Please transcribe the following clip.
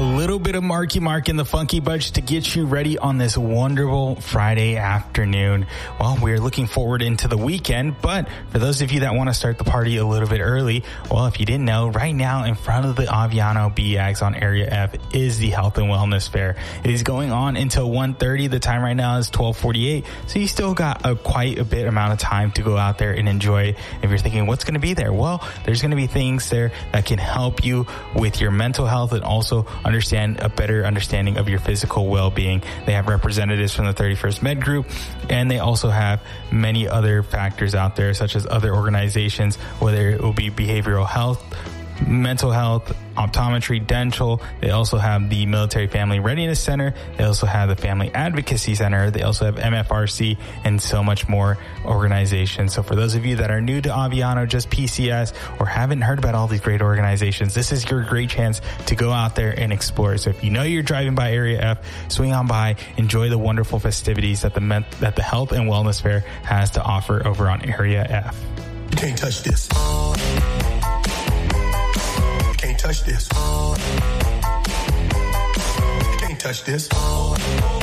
little bit of Marky Mark and the Funky Bunch to get you ready on this wonderful Friday afternoon. Well, we're looking forward into the weekend, but for those of you that want to start the party a little bit early, well, if you didn't know, right now in front of the Aviano BX on Area F is the Health and Wellness Fair. It is going on until 1:30. The time right now is 12:48, so you still got quite a bit amount of time to go out there and enjoy. If you're thinking, what's going to be there? Well, there's going to be things there that can help you with your mental health and also understand a better understanding of your physical well-being. They have representatives from the 31st Med Group, and they also have many other factors out there, such as other organizations, whether it will be behavioral health, mental health, optometry, dental. They also have the Military Family Readiness Center. They also have the Family Advocacy Center. They also have MFRC and so much more organizations. So for those of you that are new to Aviano, just PCS, or haven't heard about all these great organizations, this is your great chance to go out there and explore. So if you know you're driving by Area F, swing on by, enjoy the wonderful festivities that the Health and Wellness Fair has to offer over on Area F. You can't touch this. Touch this. You can't touch this.